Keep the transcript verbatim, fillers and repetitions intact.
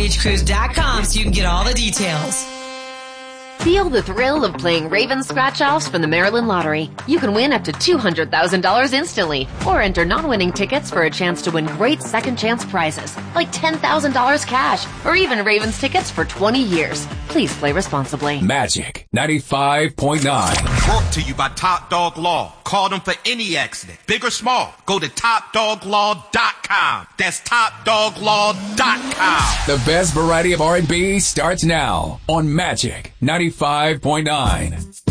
stage cruise dot com so you can get all the details. Feel the thrill of playing Raven scratch-offs from the Maryland Lottery. You can win up to two hundred thousand dollars instantly, or enter non-winning tickets for a chance to win great second-chance prizes, like ten thousand dollars cash, or even Ravens tickets for twenty years. Please play responsibly. Magic ninety-five point nine. Brought to you by Top Dog Law. Call them for any accident, big or small. Go to top dog law dot com. That's top dog law dot com. The best variety of R and B starts now on Magic ninety-five point nine.